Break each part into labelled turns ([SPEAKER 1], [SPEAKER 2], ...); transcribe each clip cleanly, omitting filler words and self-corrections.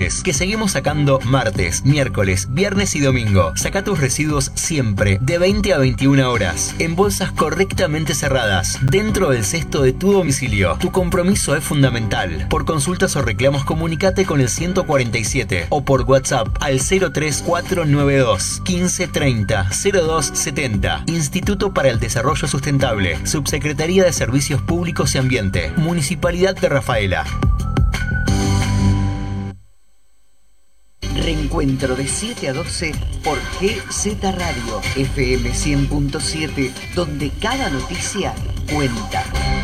[SPEAKER 1] Reciclajes, que seguimos sacando martes, miércoles, viernes y domingo. Saca tus residuos siempre, de 20 a 21 horas, en bolsas correctamente cerradas, dentro del cesto de tu domicilio. Tu compromiso es fundamental. Por consultas o reclamos, comunicate con el 147 o por WhatsApp al 03492 1530 0270. Instituto para el Desarrollo Sustentable, Subsecretaría de Servicios Públicos y Ambiente, Municipalidad de Rafaela.
[SPEAKER 2] Reencuentro de 7 a 12 por GZ Radio, FM 100.7, donde cada noticia cuenta.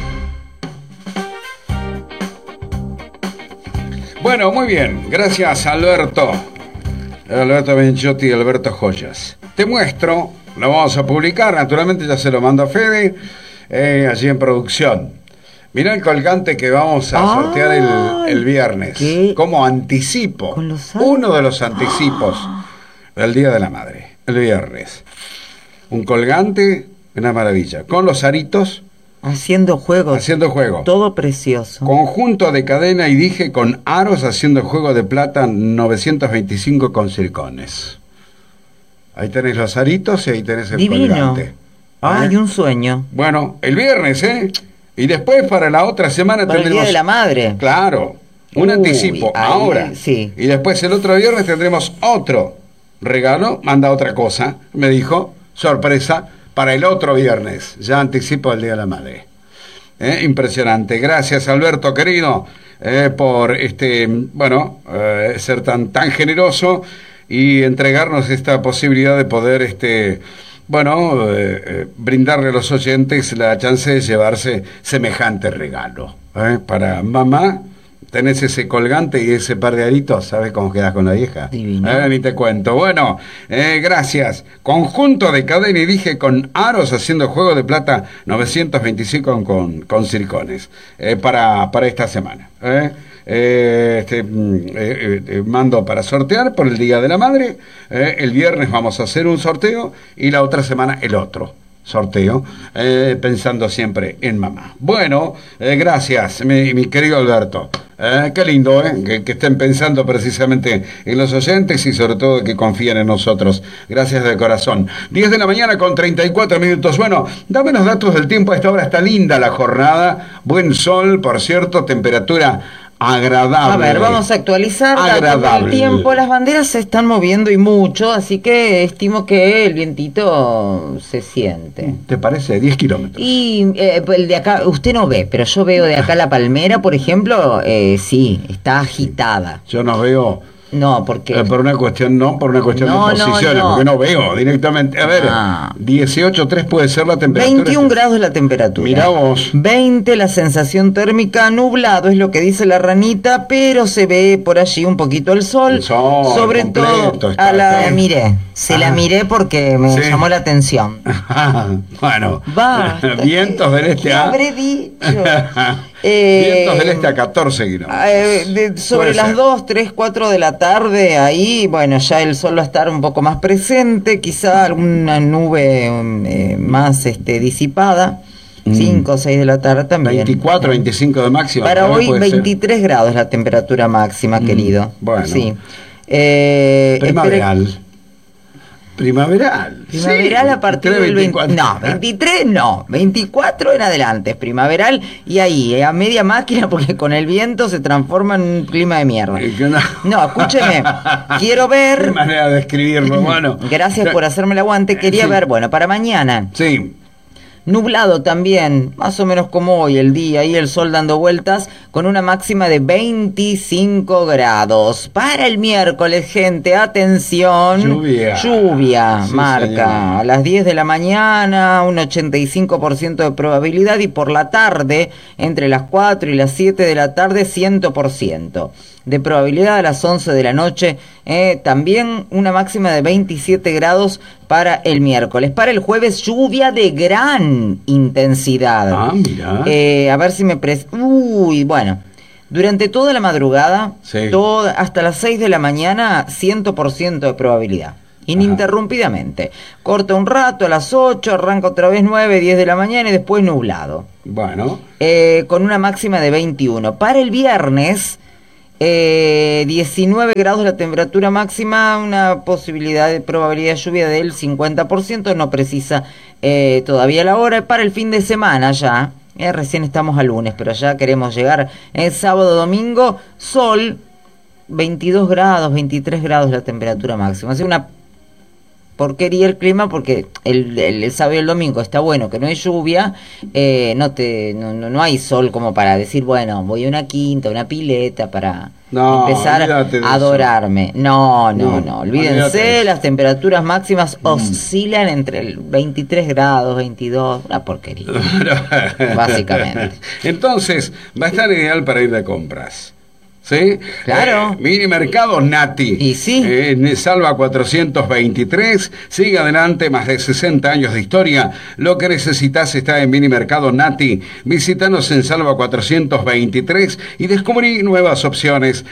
[SPEAKER 3] Bueno, muy bien. Gracias, Alberto. Alberto Benchotti y Alberto Joyas. Te muestro, lo vamos a publicar, naturalmente ya se lo mando a Fede, allí en producción. Mirá el colgante que vamos a sortear el viernes.
[SPEAKER 4] ¿Qué?
[SPEAKER 3] Como anticipo. Uno de los anticipos del Día de la Madre. El viernes. Un colgante, una maravilla. Con los aritos.
[SPEAKER 4] Haciendo juego.
[SPEAKER 3] Haciendo juego.
[SPEAKER 4] Todo precioso.
[SPEAKER 3] Conjunto de cadena y dije con aros haciendo juego de plata 925 con circones. Ahí tenés los aritos y ahí tenés el colgante.
[SPEAKER 4] Ay, un sueño.
[SPEAKER 3] Bueno, el viernes, Y después para la otra semana
[SPEAKER 4] para
[SPEAKER 3] tendremos...
[SPEAKER 4] el Día de la Madre.
[SPEAKER 3] Claro, un anticipo, ahora.
[SPEAKER 4] Sí.
[SPEAKER 3] Y después el otro viernes tendremos otro regalo, manda otra cosa, me dijo, sorpresa, para el otro viernes. Ya anticipo el Día de la Madre. Impresionante. Gracias, Alberto, querido, por ser tan generoso y entregarnos esta posibilidad de poder brindarle a los oyentes la chance de llevarse semejante regalo. Para mamá, tenés ese colgante y ese par de aritos, ¿sabes cómo quedás con la vieja?
[SPEAKER 4] Divino.
[SPEAKER 3] Ni te cuento. Bueno, gracias. Conjunto de cadena y dije con aros haciendo juego de plata 925 con circones para esta semana. Mando para sortear por el Día de la Madre. El viernes vamos a hacer un sorteo y la otra semana el otro sorteo, pensando siempre en mamá. Bueno, gracias, mi querido Alberto. Qué lindo, que estén pensando precisamente en los oyentes y sobre todo que confíen en nosotros. Gracias de corazón. 10 de la mañana con 34 minutos. Bueno, dame los datos del tiempo. A esta hora está linda la jornada. Buen sol, por cierto, temperatura agradable.
[SPEAKER 4] A ver, vamos a actualizar
[SPEAKER 3] agradable.
[SPEAKER 4] El tiempo. Las banderas se están moviendo y mucho, así que estimo que el vientito se siente.
[SPEAKER 3] ¿Te parece? 10 kilómetros.
[SPEAKER 4] Y el de acá, usted no ve, pero yo veo de acá la palmera, por ejemplo, sí, está agitada.
[SPEAKER 3] Yo no veo...
[SPEAKER 4] No, porque...
[SPEAKER 3] por una cuestión de posiciones, porque no veo directamente. A ver, 18.3 puede ser la temperatura.
[SPEAKER 4] 21 grados la temperatura.
[SPEAKER 3] Mirá vos.
[SPEAKER 4] 20 la sensación térmica, nublado es lo que dice la ranita, pero se ve por allí un poquito el sol. Sobre
[SPEAKER 3] completo,
[SPEAKER 4] todo la miré. La miré porque me llamó la atención.
[SPEAKER 3] Bueno.
[SPEAKER 4] Basta.
[SPEAKER 3] Vientos del este
[SPEAKER 4] a... habré dicho?
[SPEAKER 3] Vientos del este a 14 kilómetros.
[SPEAKER 4] Sobre las 2, 3, 4 de la tarde, ahí, bueno, ya el sol va a estar un poco más presente, quizá alguna nube más disipada. 5 o 6 de la tarde también.
[SPEAKER 3] 24, 25 de máxima.
[SPEAKER 4] Para hoy 23 grados la temperatura máxima, querido.
[SPEAKER 3] Bueno.
[SPEAKER 4] Sí.
[SPEAKER 3] Primaveral. Primaveral.
[SPEAKER 4] Primaveral a partir del 24. No, 23 no. 24 en adelante es primaveral y ahí, a media máquina, porque con el viento se transforma en un clima de mierda. No, escúcheme. Quiero ver.
[SPEAKER 3] Qué manera de escribirlo, bueno.
[SPEAKER 4] Gracias por hacerme el aguante. Quería ver, bueno, para mañana.
[SPEAKER 3] Sí.
[SPEAKER 4] Nublado también, más o menos como hoy el día y el sol dando vueltas, con una máxima de 25 grados. Para el miércoles, gente, atención. Lluvia, sí, marca. Señor. A las 10 de la mañana, un 85% de probabilidad y por la tarde, entre las 4 y las 7 de la tarde, 100%. De probabilidad a las 11 de la noche, también una máxima de 27 grados para el miércoles. Para el jueves, lluvia de gran intensidad.
[SPEAKER 3] Mirá.
[SPEAKER 4] A ver si me... bueno. Durante toda la madrugada, hasta las 6 de la mañana, 100% de probabilidad. Ininterrumpidamente. Corta un rato a las 8, arranca otra vez 9, 10 de la mañana y después nublado.
[SPEAKER 3] Bueno.
[SPEAKER 4] Con una máxima de 21. Para el viernes... 19 grados la temperatura máxima, una posibilidad de probabilidad de lluvia del 50%, no precisa todavía la hora. Para el fin de semana ya, recién estamos a lunes, pero ya queremos llegar sábado, domingo, sol, 22 grados, 23 grados la temperatura máxima. Es una porquería el clima porque el sábado y el domingo está bueno que no hay lluvia, no hay sol como para decir, bueno, voy a una quinta, una pileta para empezar a adorarme. No, olvídense, las temperaturas máximas oscilan entre el 23 grados, 22, una porquería, básicamente.
[SPEAKER 3] Entonces, va a estar ideal para ir de compras. ¿Sí?
[SPEAKER 4] Claro.
[SPEAKER 3] Mini Mercado Nati.
[SPEAKER 4] Y sí.
[SPEAKER 3] Salva 423. Sigue adelante, más de 60 años de historia. Lo que necesitas está en Mini Mercado Nati. Visítanos en Salva 423 y descubrí nuevas opciones.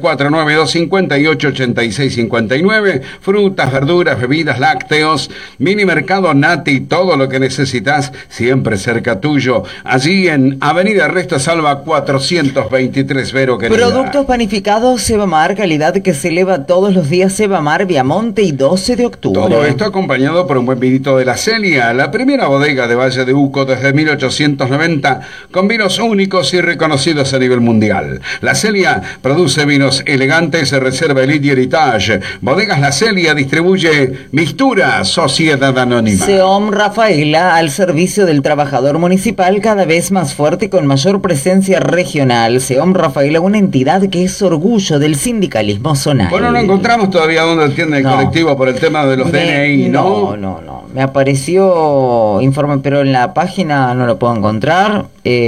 [SPEAKER 3] 3492-588659. Frutas, verduras, bebidas, lácteos. Mini Mercado Nati. Todo lo que necesitas siempre cerca tuyo. Allí en Avenida Ernesto Salva 423. Vero, querida.
[SPEAKER 4] Productos panificados Sebamar, calidad que se eleva todos los días. Sebamar, Viamonte y 12 de octubre.
[SPEAKER 3] Todo esto acompañado por un buen vinito de La Celia, la primera bodega de Valle de Uco desde 1890, con vinos únicos y reconocidos a nivel mundial. La Celia produce vinos elegantes, reserva Elite y Heritage. Bodegas La Celia distribuye Mistura, Sociedad Anónima.
[SPEAKER 4] Seom Rafaela, al servicio del trabajador municipal, cada vez más fuerte y con mayor presencia regional. Seom Rafaela, una entidad que es orgullo del sindicalismo zonal.
[SPEAKER 3] Bueno, no encontramos todavía dónde atiende el colectivo por el tema de los DNI, ¿no?
[SPEAKER 4] No. Me apareció informe, pero en la página no lo puedo encontrar.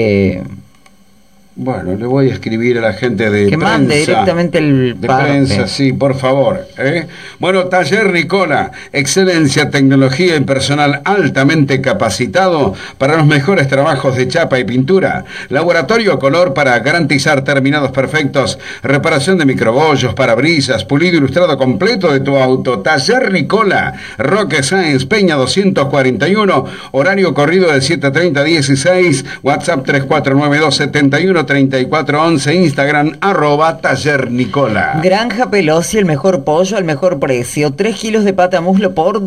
[SPEAKER 3] Bueno, le voy a escribir a la gente de
[SPEAKER 4] que
[SPEAKER 3] prensa.
[SPEAKER 4] Mande directamente el
[SPEAKER 3] de prensa, sí, por favor. Bueno, Taller Nicola, excelencia, tecnología y personal altamente capacitado para los mejores trabajos de chapa y pintura. Laboratorio color para garantizar terminados perfectos. Reparación de microbollos, parabrisas, pulido ilustrado completo de tu auto. Taller Nicola, Roque Sáenz Peña 241, horario corrido de 7:30 a 16, WhatsApp 349271 3411, Instagram @Taller Nicola.
[SPEAKER 4] Granja Pelosi, el mejor pollo al mejor precio. 3 kilos de pata muslo por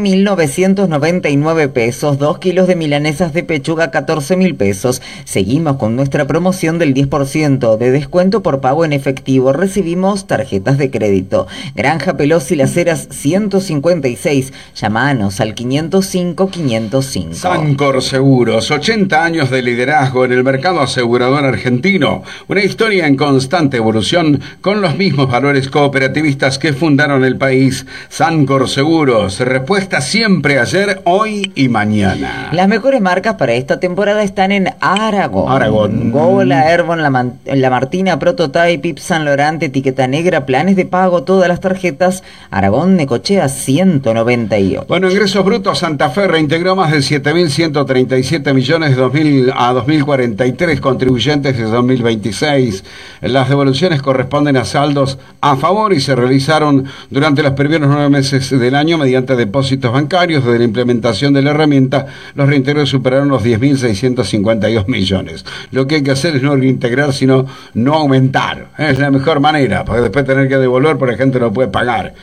[SPEAKER 4] 12.999 pesos. 2 kilos de milanesas de pechuga, 14.000 pesos. Seguimos con nuestra promoción del 10% de descuento por pago en efectivo. Recibimos tarjetas de crédito. Granja Pelosi, Las Heras 156. Llámanos al 505-505.
[SPEAKER 3] Sancor Seguros, 80 años de liderazgo en el mercado asegurador argentino. Una historia en constante evolución con los mismos valores cooperativistas que fundaron el país. Sancor Seguros, respuesta siempre ayer, hoy y mañana.
[SPEAKER 4] Las mejores marcas para esta temporada están en Aragón. Gola, Herbon, La Martina, Prototype, Yves Saint Laurent, Etiqueta Negra, planes de pago, todas las tarjetas. Aragón, Necochea 198.
[SPEAKER 3] Bueno, ingresos brutos, Santa Fe reintegró más de 7.137 millones a 2043 contribuyentes de 2026. Las devoluciones corresponden a saldos a favor y se realizaron durante los primeros 9 meses del año mediante depósitos bancarios. Desde la implementación de la herramienta, los reintegros superaron los 10.652 millones. Lo que hay que hacer es no reintegrar, sino no aumentar. Es la mejor manera, porque después tener que devolver porque la gente no puede pagar.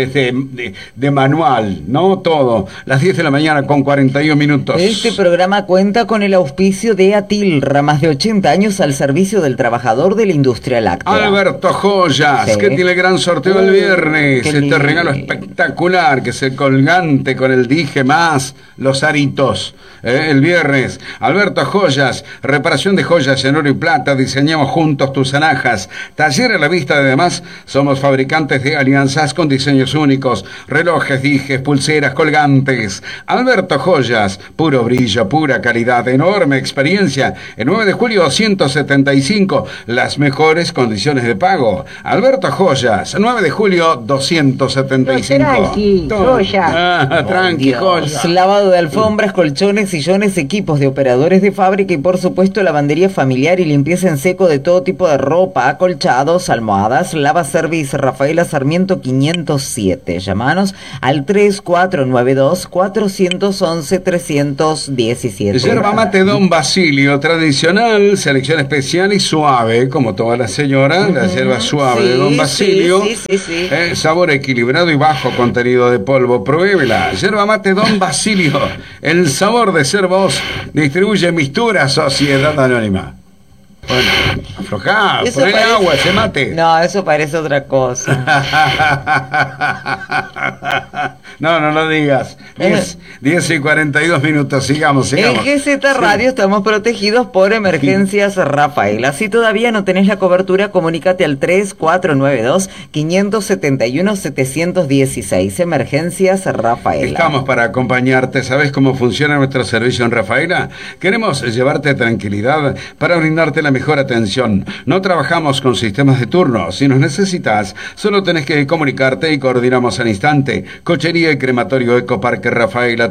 [SPEAKER 3] De manual, ¿no? Todo. Las 10 de la mañana con 41 minutos.
[SPEAKER 4] Este programa cuenta con el auspicio de Atilra, más de 80 años al servicio del trabajador de la industria láctea.
[SPEAKER 3] Alberto Joyas, sí, que tiene el gran sorteo el viernes. Este regalo espectacular, que es el colgante con el dije más los aritos. El viernes, Alberto Joyas, reparación de joyas en oro y plata, diseñamos juntos tus alhajas. Taller a la vista de demás, somos fabricantes de alianzas con diseños únicos, relojes, dijes, pulseras, colgantes. Alberto Joyas, puro brillo, pura calidad, enorme experiencia. El 9 de julio 275, las mejores condiciones de pago. Alberto Joyas, 9 de julio 275.
[SPEAKER 5] Tranqui, Joyas.
[SPEAKER 3] Tranqui, Joyas.
[SPEAKER 4] Lavado de alfombras, colchones, sillones, equipos de operadores de fábrica y por supuesto lavandería familiar y limpieza en seco de todo tipo de ropa, acolchados, almohadas. Lava Service, Rafaela Sarmiento 507. Llámanos al 3492-411-317.
[SPEAKER 3] Yerba mate Don Basilio, tradicional, selección atención especial y suave, como todas las señoras, la yerba suave de Don Basilio.
[SPEAKER 4] Sí.
[SPEAKER 3] Sabor equilibrado y bajo contenido de polvo. Pruébela. Yerba mate Don Basilio. El sabor de ser vos. Distribuye Mistura Sociedad Anónima. Bueno, aflojá, ponle agua, ese mate.
[SPEAKER 4] No, eso parece otra cosa.
[SPEAKER 3] No lo digas. 10 y 42 minutos, sigamos.
[SPEAKER 4] En GZ Radio estamos protegidos por Emergencias Rafaela. Si todavía no tenés la cobertura, comunícate al 3492-571-716. Emergencias Rafaela.
[SPEAKER 3] Estamos para acompañarte. ¿Sabes cómo funciona nuestro servicio en Rafaela? Queremos llevarte tranquilidad para brindarte la mejor atención. No trabajamos con sistemas de turno. Si nos necesitas, solo tenés que comunicarte y coordinamos al instante. Cochería y crematorio Ecoparque Rafaela,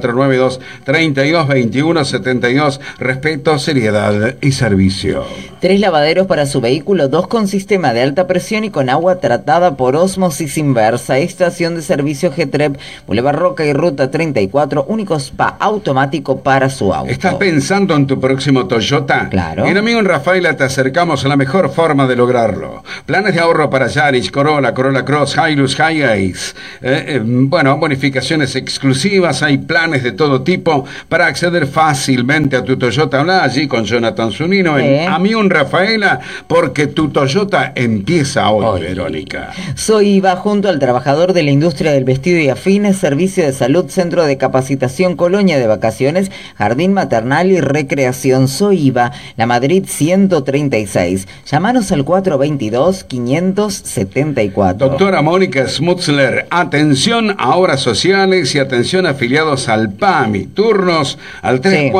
[SPEAKER 3] 3492-3221-72. Respeto, seriedad y servicio.
[SPEAKER 4] 3 lavaderos para su vehículo, 2 con sistema de alta presión y con agua tratada por ósmosis inversa. Estación de servicio Getrep, Boulevard Roca y Ruta 34, único spa automático para su auto.
[SPEAKER 3] ¿Estás pensando en tu próximo Toyota?
[SPEAKER 4] Claro.
[SPEAKER 3] En Amigo en Rafaela te acercamos a la mejor forma de lograrlo. Planes de ahorro para Yaris, Corolla Cross, Hilux, Hiace. Bueno, bonificaciones exclusivas, hay planes de todo tipo para acceder fácilmente a tu Toyota. Habla allí con Jonathan Zunino en Amigo en Rafaela, porque tu Toyota empieza hoy, Verónica.
[SPEAKER 4] Soy Iva, junto al trabajador de la industria del vestido y afines, servicio de salud, centro de capacitación, colonia de vacaciones, jardín maternal y recreación. Soy Iva, La Madrid 136. Llámanos al 422-574.
[SPEAKER 3] Doctora Mónica Smutzler, atención a obras sociales y atención a afiliados al PAMI. Turnos al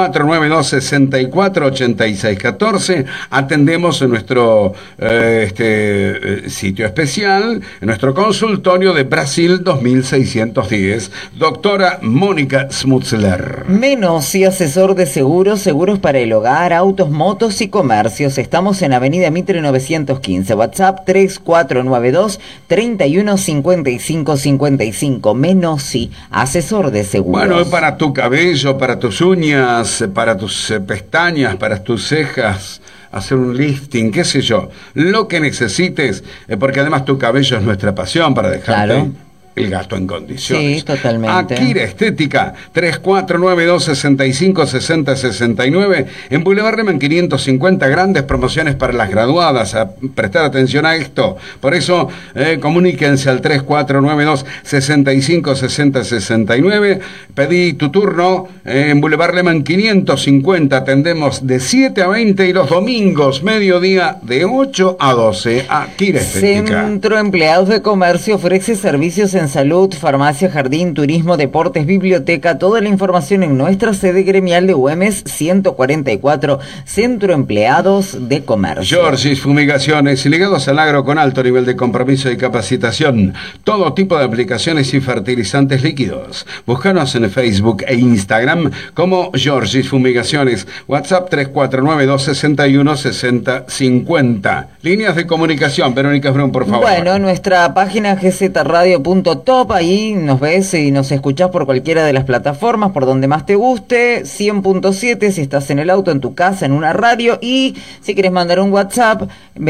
[SPEAKER 3] 3492-648614. Atendemos en nuestro sitio especial, en nuestro consultorio de Brasil 2610. Doctora Mónica Smutzler.
[SPEAKER 4] Menos y asesor de seguros, seguros para el hogar, autos, motos y comercios. Estamos en Avenida Mitre 915. WhatsApp 3492-315555. Menos y asesor de seguros.
[SPEAKER 3] Bueno, para tu cabello, para tus uñas, para tus pestañas, para tus cejas, hacer un lifting, qué sé yo, lo que necesites, porque además tu cabello es nuestra pasión para dejarte...
[SPEAKER 4] Claro.
[SPEAKER 3] El gasto en condiciones.
[SPEAKER 4] Sí, totalmente.
[SPEAKER 3] Akira Estética, 3492-656069, en Boulevard Reman 550, grandes promociones para las graduadas. A prestar atención a esto. Por eso, comuníquense al 3492-656069. Pedí tu turno en Boulevard Reman 550. Atendemos de 7 a 20 y los domingos, mediodía, de 8 a 12. Akira Estética.
[SPEAKER 4] Centro Empleados de Comercio ofrece servicios en salud, farmacia, jardín, turismo, deportes, biblioteca. Toda la información en nuestra sede gremial de Güemes 144, Centro Empleados de Comercio.
[SPEAKER 3] Georgis Fumigaciones, ligados al agro con alto nivel de compromiso y capacitación. Todo tipo de aplicaciones y fertilizantes líquidos. Búscanos en Facebook e Instagram como Georgis Fumigaciones. WhatsApp 3492-616050. Líneas de comunicación, Verónica Brun, por favor.
[SPEAKER 4] Bueno, nuestra página gzradio.top, ahí nos ves y nos escuchás por cualquiera de las plataformas, por donde más te guste. 100.7 si estás en el auto, en tu casa, en una radio, y si quieres mandar un WhatsApp,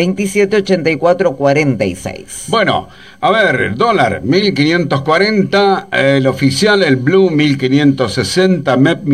[SPEAKER 4] 278446.
[SPEAKER 3] Bueno, a ver, dólar 1540, el oficial, el Blue 1560, MEP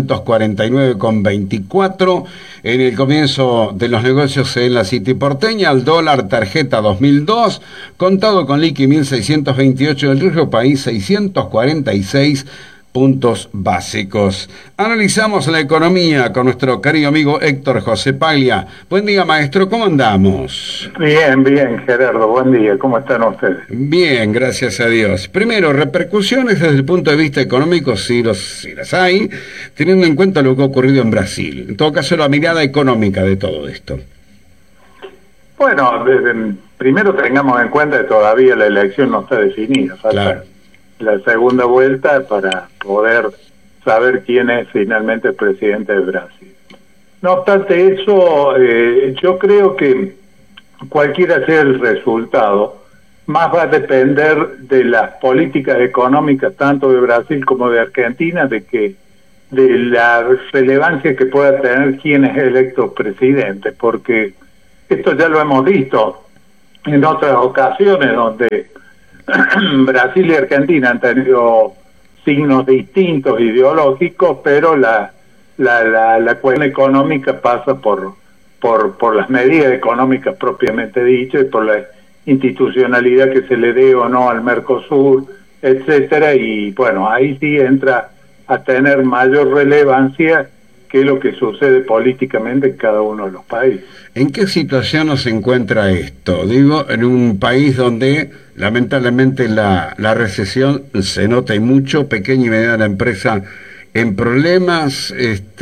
[SPEAKER 3] 1549,24. En el comienzo de los negocios en la City porteña, el dólar tarjeta 2002, contado con liqui 1628, el riesgo país 646 puntos básicos. Analizamos la economía con nuestro querido amigo Héctor José Paglia. Buen día, maestro, ¿cómo andamos?
[SPEAKER 6] Bien, Gerardo, buen día, ¿cómo están ustedes?
[SPEAKER 3] Bien, gracias a Dios. Primero, repercusiones desde el punto de vista económico, si las hay, teniendo en cuenta lo que ha ocurrido en Brasil. En todo caso, la mirada económica de todo esto.
[SPEAKER 6] Bueno, primero tengamos en cuenta que todavía la elección no está definida. Falta la segunda vuelta para poder saber quién es finalmente el presidente de Brasil. No obstante eso, yo creo que cualquiera sea el resultado, más va a depender de las políticas económicas tanto de Brasil como de Argentina, de que de la relevancia que pueda tener quien es electo presidente, porque esto ya lo hemos visto en otras ocasiones donde Brasil y Argentina han tenido signos distintos ideológicos, pero la cuestión económica pasa por las medidas económicas propiamente dichas y por la institucionalidad que se le dé o no al Mercosur, etcétera, y bueno, ahí sí entra a tener mayor relevancia que lo que sucede políticamente en cada uno de los países.
[SPEAKER 3] ¿En qué situación nos encuentra esto? Digo, en un país donde lamentablemente la recesión se nota y mucho, pequeña y mediana empresa en problemas,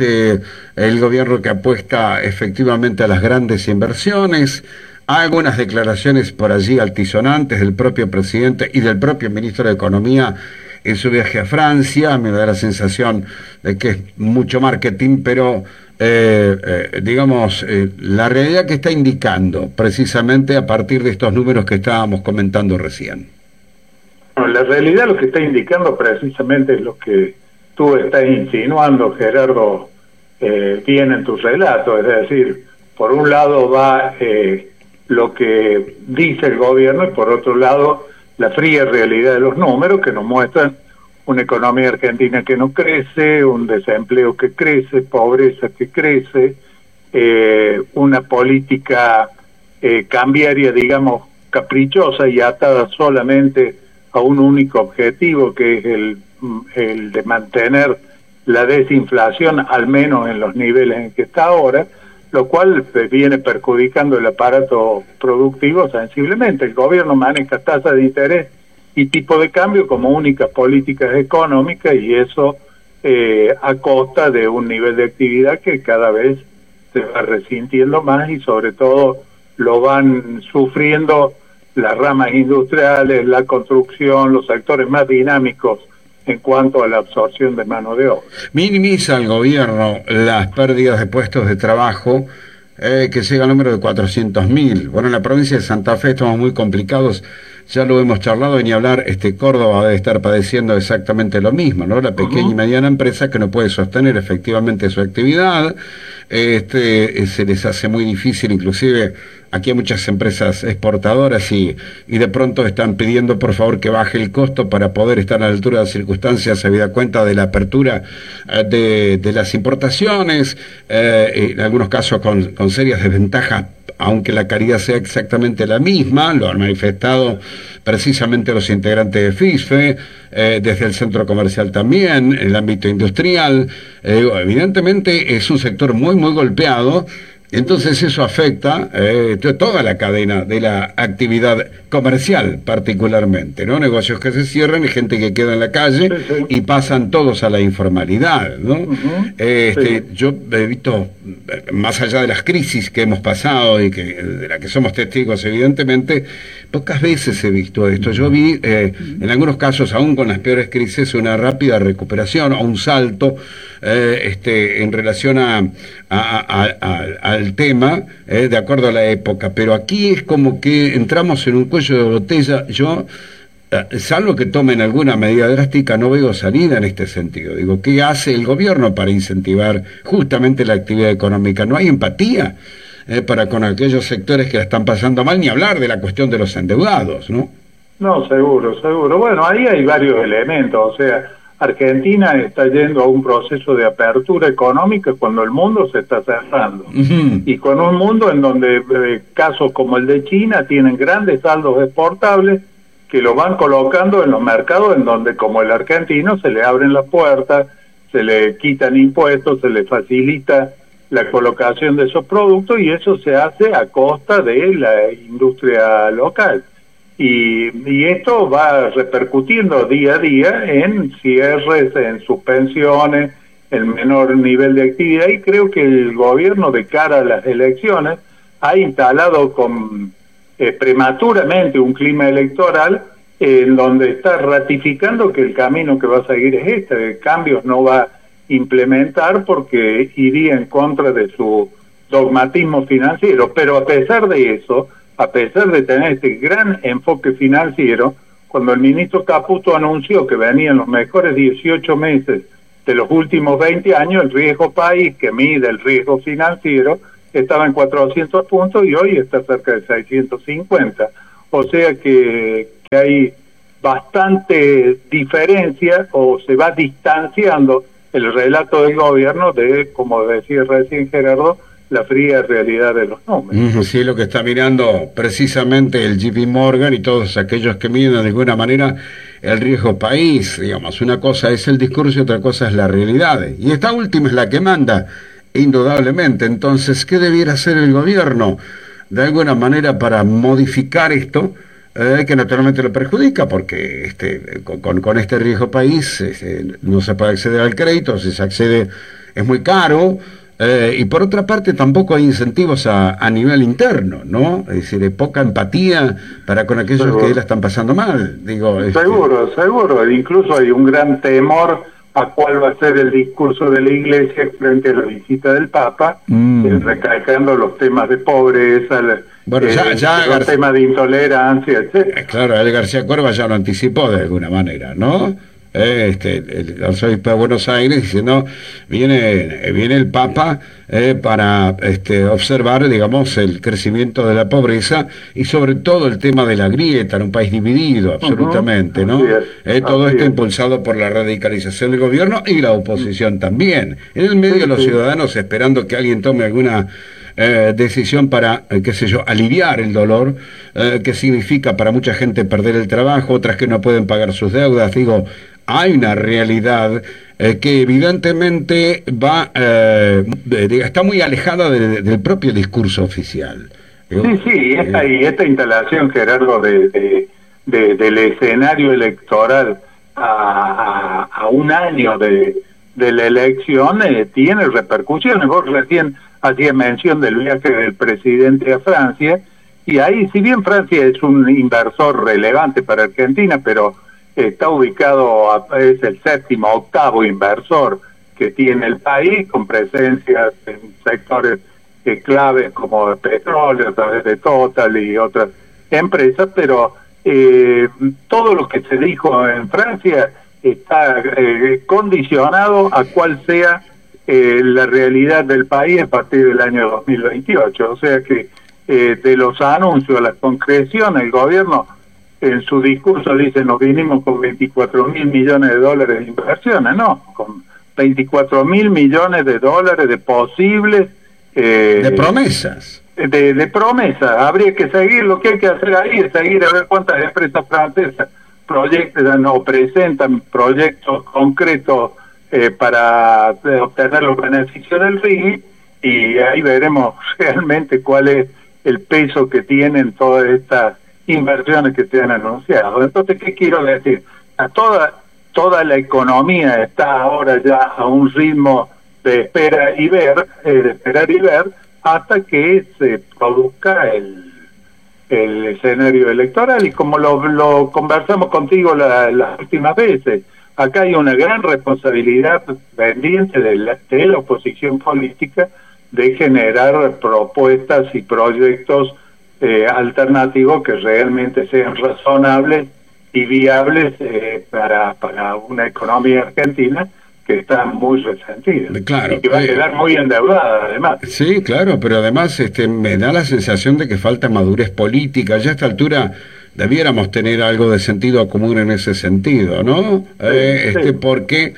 [SPEAKER 3] el gobierno que apuesta efectivamente a las grandes inversiones. Hay algunas declaraciones por allí altisonantes del propio presidente y del propio ministro de Economía en su viaje a Francia. Me da la sensación de que es mucho marketing, pero digamos, la realidad que está indicando precisamente a partir de estos números que estábamos comentando recién.
[SPEAKER 6] Bueno, la realidad lo que está indicando precisamente es lo que tú estás insinuando, Gerardo, bien en tu relato, es decir, por un lado va lo que dice el gobierno y por otro lado la fría realidad de los números que nos muestran una economía argentina que no crece, un desempleo que crece, pobreza que crece, una política cambiaria, digamos, caprichosa y atada solamente a un único objetivo, que es el de mantener la desinflación al menos en los niveles en que está ahora, lo cual viene perjudicando el aparato productivo sensiblemente. El gobierno maneja tasa de interés y tipo de cambio como únicas políticas económicas, y eso a costa de un nivel de actividad que cada vez se va resintiendo más, y sobre todo lo van sufriendo las ramas industriales, la construcción, los sectores más dinámicos en cuanto a la absorción de mano de obra.
[SPEAKER 3] Minimiza el gobierno las pérdidas de puestos de trabajo, que llega al número de 400.000. Bueno, en la provincia de Santa Fe estamos muy complicados, ya lo hemos charlado, y ni hablar, Córdoba debe estar padeciendo exactamente lo mismo, ¿no? La pequeña y mediana empresa que no puede sostener efectivamente su actividad, se les hace muy difícil, inclusive aquí hay muchas empresas exportadoras y de pronto están pidiendo por favor que baje el costo para poder estar a la altura de las circunstancias, habida cuenta de la apertura de las importaciones, en algunos casos con serias desventajas, aunque la calidad sea exactamente la misma. Lo han manifestado precisamente los integrantes de FISFE, desde el centro comercial también, en el ámbito industrial. Evidentemente es un sector muy, muy golpeado. Entonces eso afecta toda la cadena de la actividad comercial particularmente, ¿no? Negocios que se cierran y gente que queda en la calle, sí, sí, y pasan todos a la informalidad, ¿no? Sí. Yo he visto, más allá de las crisis que hemos pasado y de la que somos testigos evidentemente, pocas veces he visto esto. Yo vi en algunos casos, aún con las peores crisis, una rápida recuperación o un salto en relación al tema, de acuerdo a la época, pero aquí es como que entramos en un cuello de botella. Yo, salvo que tomen alguna medida drástica, no veo salida en este sentido. Digo, ¿qué hace el gobierno para incentivar justamente la actividad económica? No hay empatía para con aquellos sectores que la están pasando mal, ni hablar de la cuestión de los endeudados, ¿no? No, seguro.
[SPEAKER 6] Bueno, ahí hay varios elementos, o sea, Argentina está yendo a un proceso de apertura económica cuando el mundo se está cerrando. Y con un mundo en donde casos como el de China tienen grandes saldos exportables que lo van colocando en los mercados en donde, como el argentino, se le abren las puertas, se le quitan impuestos, se le facilita la colocación de esos productos, y eso se hace a costa de la industria local. Y esto va repercutiendo día a día en cierres, en suspensiones, en menor nivel de actividad, y creo que el gobierno, de cara a las elecciones, ha instalado prematuramente un clima electoral en donde está ratificando que el camino que va a seguir es este, cambios no va a implementar porque iría en contra de su dogmatismo financiero. Pero a pesar de eso, a pesar de tener este gran enfoque financiero, cuando el ministro Caputo anunció que venían los mejores 18 meses de los últimos 20 años, el riesgo país, que mide el riesgo financiero, estaba en 400 puntos y hoy está cerca de 650. O sea que hay bastante diferencia, o se va distanciando el relato del gobierno de, como decía recién Gerardo, la fría realidad de los números.
[SPEAKER 3] Sí, lo que está mirando precisamente el JP Morgan y todos aquellos que miden de alguna manera el riesgo país, digamos. Una cosa es el discurso y otra cosa es la realidad. Y esta última es la que manda, indudablemente. Entonces, ¿qué debiera hacer el gobierno de alguna manera para modificar esto? Que naturalmente lo perjudica, porque con este riesgo país no se puede acceder al crédito, si se accede es muy caro. Y por otra parte tampoco hay incentivos a nivel interno, ¿no? Es decir, hay poca empatía para con aquellos que la están pasando mal. Digo,
[SPEAKER 6] seguro. Incluso hay un gran temor a cuál va a ser el discurso de la Iglesia frente a la visita del Papa, recalcando los temas de pobreza, los temas de intolerancia, etc.
[SPEAKER 3] Claro, el García Cuerva ya lo anticipó de alguna manera, ¿no? El arzobispo de Buenos Aires diciendo viene el Papa para observar, digamos, el crecimiento de la pobreza y sobre todo el tema de la grieta en un país dividido absolutamente, ¿no? Todo esto impulsado por la radicalización del gobierno y la oposición también, en el medio de los ciudadanos esperando que alguien tome alguna decisión para, qué sé yo, aliviar el dolor que significa para mucha gente perder el trabajo, otras que no pueden pagar sus deudas. Digo, hay una realidad que evidentemente está muy alejada del propio discurso oficial.
[SPEAKER 6] Sí, esta instalación, Gerardo, del escenario electoral a un año de la elección tiene repercusiones. Vos recién hacía mención del viaje del presidente a Francia, y ahí, si bien Francia es un inversor relevante para Argentina, pero está ubicado, es el séptimo, octavo inversor que tiene el país, con presencia en sectores claves como el petróleo, a través de Total y otras empresas, pero todo lo que se dijo en Francia está condicionado a cuál sea la realidad del país a partir del año 2028. O sea que de los anuncios a la concreción, el gobierno en su discurso dice: nos vinimos con 24.000 millones de dólares de inversiones. No, con 24.000 millones de dólares de posibles
[SPEAKER 3] de promesas.
[SPEAKER 6] De promesas. Habría que seguir, lo que hay que hacer ahí es seguir a ver cuántas empresas francesas presentan proyectos concretos para obtener los beneficios del RIGI, y ahí veremos realmente cuál es el peso que tienen todas estas inversiones que se han anunciado. Entonces, ¿qué quiero decir? Toda la economía está ahora ya a un ritmo de esperar y ver hasta que se produzca el escenario electoral. Y como lo conversamos contigo las últimas veces, acá hay una gran responsabilidad pendiente de la oposición política de generar propuestas y proyectos alternativos que realmente sean razonables y viables para una economía argentina que está muy resentida,
[SPEAKER 3] claro,
[SPEAKER 6] y que va a quedar muy endeudada además.
[SPEAKER 3] Sí, claro, pero además me da la sensación de que falta madurez política. Ya a esta altura debiéramos tener algo de sentido común en ese sentido, ¿no? Sí. Porque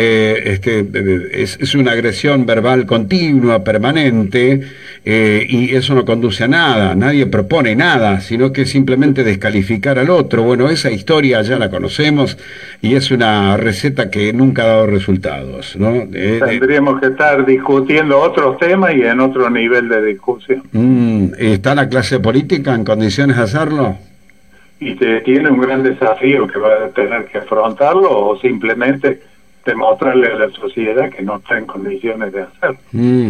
[SPEAKER 3] es una agresión verbal continua, permanente, y eso no conduce a nada. Nadie propone nada, sino que simplemente descalificar al otro. Bueno, esa historia ya la conocemos y es una receta que nunca ha dado resultados, ¿no?
[SPEAKER 6] Tendríamos que estar discutiendo otros temas y en otro nivel de discusión.
[SPEAKER 3] ¿Está la clase política en condiciones de hacerlo?
[SPEAKER 6] Y tiene un gran desafío que va a tener que afrontarlo, o simplemente demostrarle a la sociedad que no está en condiciones de hacerlo.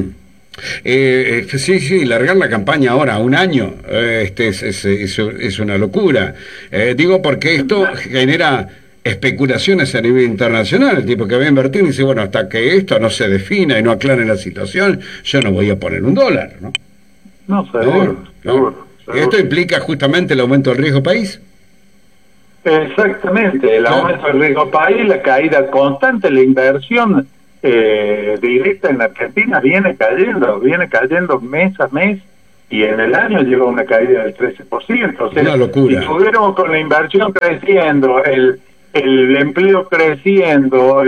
[SPEAKER 3] Sí, largar la campaña ahora, un año, es una locura. Digo porque esto genera especulaciones a nivel internacional. El tipo que va a invertir dice: bueno, hasta que esto no se defina y no aclare la situación, yo no voy a poner $1, ¿no?
[SPEAKER 6] No, seguro.
[SPEAKER 3] ¿Esto implica justamente el aumento del riesgo país?
[SPEAKER 6] Exactamente, el aumento del riesgo país, la caída constante, la inversión directa en Argentina viene cayendo mes a mes, y en el año lleva una caída del 13%. O sea,
[SPEAKER 3] una locura.
[SPEAKER 6] si estuviéramos con la inversión creciendo, el empleo creciendo,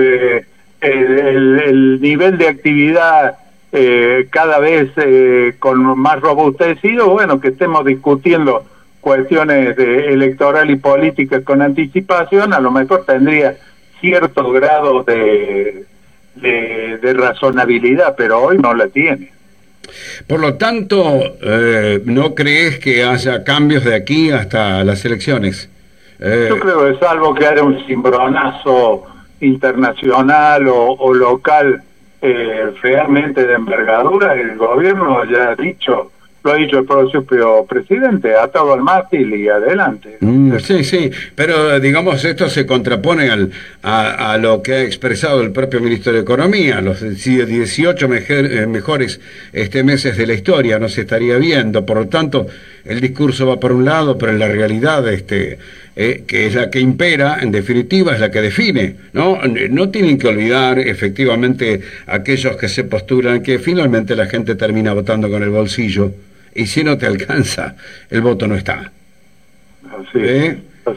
[SPEAKER 6] el nivel de actividad cada vez con más robustecido, bueno, que estemos discutiendo cuestiones electoral y políticas con anticipación, a lo mejor tendría cierto grado de razonabilidad, pero hoy no la tiene.
[SPEAKER 3] Por lo tanto, ¿no crees que haya cambios de aquí hasta las elecciones?
[SPEAKER 6] Yo creo que salvo que haya un cimbronazo internacional o local realmente de envergadura, el gobierno ya ha dicho, lo ha dicho el propio presidente, atado al mástil y adelante.
[SPEAKER 3] Sí, pero digamos esto se contrapone a lo que ha expresado el propio ministro de Economía, los 18 mejores meses de la historia no se estaría viendo, por lo tanto el discurso va por un lado, pero en la realidad que es la que impera, en definitiva es la que define, ¿no? No tienen que olvidar efectivamente aquellos que se postulan que finalmente la gente termina votando con el bolsillo. Y si no te alcanza, el voto no está.
[SPEAKER 6] Así es.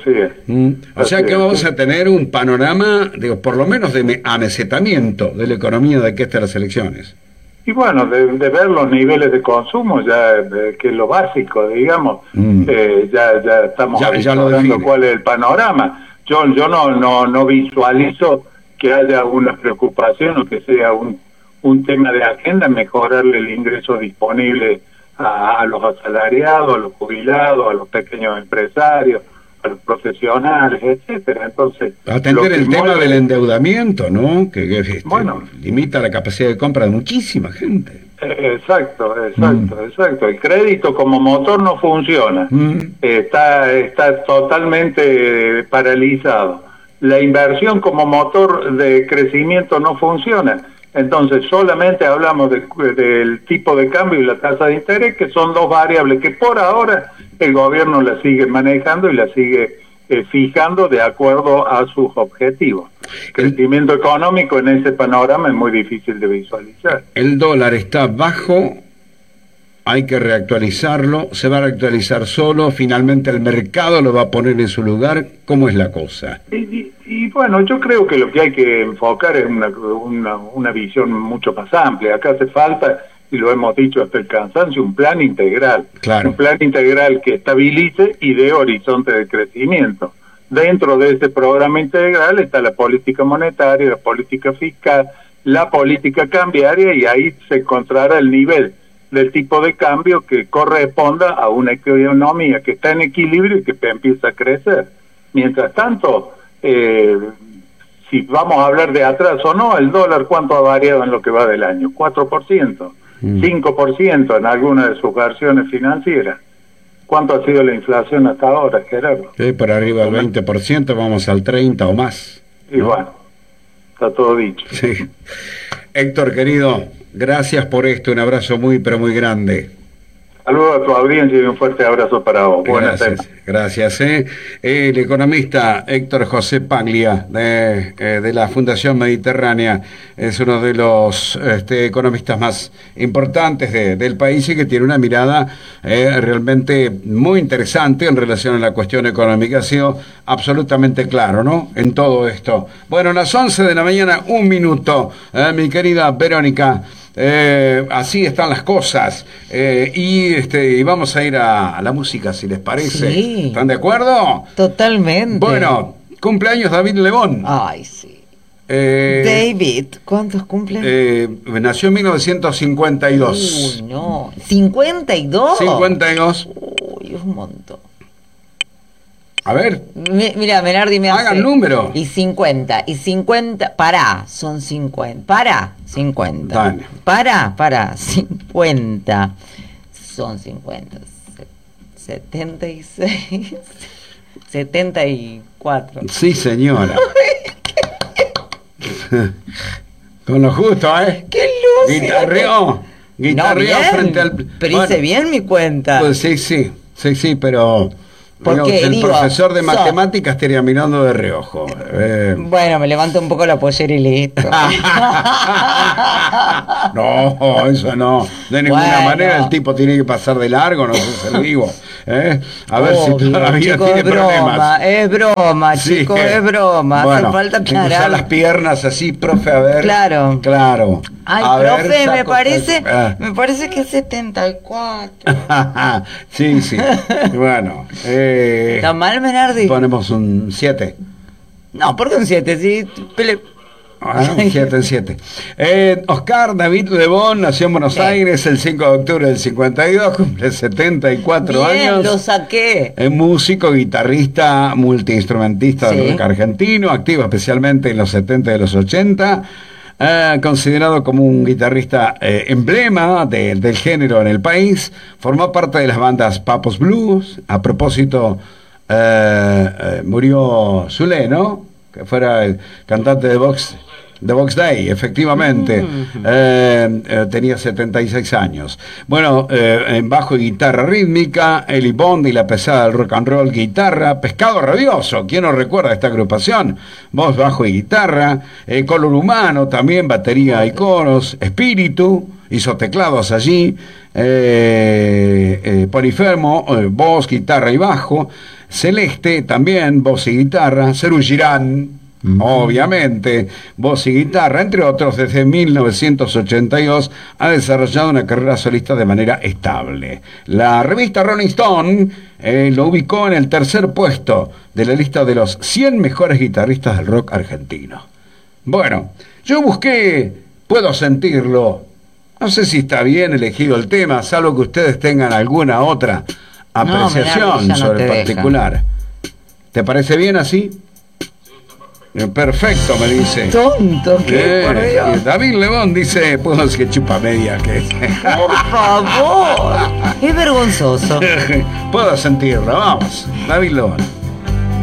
[SPEAKER 3] O sea que vamos a tener un panorama, digo, por lo menos de amesetamiento de la economía de aquí hasta las elecciones.
[SPEAKER 6] Y bueno, de ver los niveles de consumo, ya que es lo básico, digamos, ya estamos hablando cuál es el panorama. Yo no visualizo que haya una preocupación o que sea un tema de agenda mejorarle el ingreso disponible a los asalariados, a los jubilados, a los pequeños empresarios, a los profesionales, etcétera. Entonces,
[SPEAKER 3] atender el tema del endeudamiento, ¿no? Que bueno, limita la capacidad de compra de muchísima gente.
[SPEAKER 6] Exacto. El crédito como motor no funciona. Está totalmente paralizado. La inversión como motor de crecimiento no funciona. Entonces solamente hablamos del tipo de cambio y la tasa de interés, que son dos variables que por ahora el gobierno la sigue manejando y la sigue fijando de acuerdo a sus objetivos. Crecimiento económico en ese panorama es muy difícil de visualizar.
[SPEAKER 3] El dólar está bajo, hay que reactualizarlo, se va a reactualizar solo, finalmente el mercado lo va a poner en su lugar. ¿Cómo es la cosa?
[SPEAKER 6] Y bueno, yo creo que lo que hay que enfocar es una visión mucho más amplia. Acá hace falta, y lo hemos dicho hasta el cansancio, un plan integral.
[SPEAKER 3] Claro.
[SPEAKER 6] Un plan integral que estabilice y dé horizonte de crecimiento. Dentro de ese programa integral está la política monetaria, la política fiscal, la política cambiaria, y ahí se encontrará el nivel del tipo de cambio que corresponda a una economía que está en equilibrio y que empieza a crecer. Mientras tanto, si vamos a hablar de atrás o no, el dólar, ¿cuánto ha variado en lo que va del año? 4%, 5% en alguna de sus versiones financieras. ¿Cuánto ha sido la inflación hasta ahora, Gerardo?
[SPEAKER 3] Por arriba del 20%, vamos al 30% o más.
[SPEAKER 6] Y bueno, está todo dicho.
[SPEAKER 3] Sí. Héctor, querido, gracias por esto, un abrazo muy, pero muy grande.
[SPEAKER 6] Saludos a tu audiencia y un fuerte abrazo para vos. Buenas tardes.
[SPEAKER 3] Gracias. El economista Héctor José Paglia de la Fundación Mediterránea es uno de los economistas más importantes del país y que tiene una mirada realmente muy interesante en relación a la cuestión económica. Ha sido absolutamente claro, ¿no? En todo esto. Bueno, las 11 de la mañana, 1 minuto, mi querida Verónica. Así están las cosas y vamos a ir a la música, si les parece.
[SPEAKER 4] Sí.
[SPEAKER 3] ¿Están de acuerdo?
[SPEAKER 4] Totalmente.
[SPEAKER 3] Bueno, cumpleaños David Lebón.
[SPEAKER 4] Ay, sí. David, ¿cuántos cumple?
[SPEAKER 3] Nació en 1952.
[SPEAKER 4] Uy, no. ¿52?
[SPEAKER 3] 52.
[SPEAKER 4] Uy, es un montón.
[SPEAKER 3] A ver.
[SPEAKER 4] Mira, Menardi me hace.
[SPEAKER 3] Haga el número.
[SPEAKER 4] Y 50. Pará, son 50. Pará, 50.
[SPEAKER 3] Dale.
[SPEAKER 4] Pará, 50. Son 50. 76. 74.
[SPEAKER 3] Sí, señora. Con lo justo, ¿eh?
[SPEAKER 4] ¡Qué luz!
[SPEAKER 3] Guitarreó
[SPEAKER 4] No, bien,
[SPEAKER 3] frente al...
[SPEAKER 4] pero hice bien mi cuenta.
[SPEAKER 3] Pues sí, pero
[SPEAKER 4] Porque
[SPEAKER 3] el
[SPEAKER 4] digo,
[SPEAKER 3] profesor de matemáticas estaría mirando de reojo.
[SPEAKER 4] Bueno, me levanto un poco la pollera y listo.
[SPEAKER 3] No, eso no. De ninguna manera el tipo tiene que pasar de largo, no sé ser vivo. A ver si todavía
[SPEAKER 4] chico,
[SPEAKER 3] tiene
[SPEAKER 4] es broma,
[SPEAKER 3] problemas.
[SPEAKER 4] es broma,
[SPEAKER 3] Sí.
[SPEAKER 4] chicos, es broma.
[SPEAKER 3] Bueno,
[SPEAKER 4] hace falta
[SPEAKER 3] cruzar
[SPEAKER 4] aclarar.
[SPEAKER 3] las piernas así, profe, a ver.
[SPEAKER 4] Claro.
[SPEAKER 3] Claro.
[SPEAKER 4] Ay,
[SPEAKER 3] A ver,
[SPEAKER 4] profe, me
[SPEAKER 3] saco-
[SPEAKER 4] parece que es 74.
[SPEAKER 3] Sí, sí. Bueno.
[SPEAKER 4] ¿Está mal, Menardi?
[SPEAKER 3] Ponemos un 7.
[SPEAKER 4] No, ¿por qué un 7? Sí,
[SPEAKER 3] Bueno, 7 en 7. Oscar David Lebón nació en Buenos Aires el 5 de octubre del 52, cumple 74
[SPEAKER 4] Bien,
[SPEAKER 3] años.
[SPEAKER 4] lo saqué.
[SPEAKER 3] Es músico, guitarrista, multiinstrumentista del rock argentino, activo especialmente en los 70 y los 80. Considerado como un guitarrista emblema del género en el país. Formó parte de las bandas Papos Blues. A propósito, murió Zule, ¿no? Que fuera el cantante de Box Day, efectivamente. Tenía 76 años. Bueno, en bajo y guitarra rítmica, Eli Bond y la pesada del rock and roll, guitarra, Pescado Rabioso, ¿quién no recuerda esta agrupación? Voz, bajo y guitarra, Color Humano, también batería y coros, Espíritu, hizo teclados allí, Polifermo, voz, guitarra y bajo, Celeste, también voz y guitarra, Serú Girán, obviamente, voz y guitarra, entre otros. Desde 1982 ha desarrollado una carrera solista de manera estable. La revista Rolling Stone lo ubicó en el tercer puesto de la lista de los 100 mejores guitarristas del rock argentino. Bueno, yo busqué Puedo Sentirlo. No sé si está bien elegido el tema, salvo que ustedes tengan alguna otra apreciación sobre el particular. ¿Te parece bien así? Perfecto, me dice.
[SPEAKER 4] Tonto, ¿qué? Por Dios.
[SPEAKER 3] David Lebón dice, pues que chupa media que.
[SPEAKER 4] Por favor. Es vergonzoso.
[SPEAKER 3] Puedo sentirlo, vamos. David Lebón.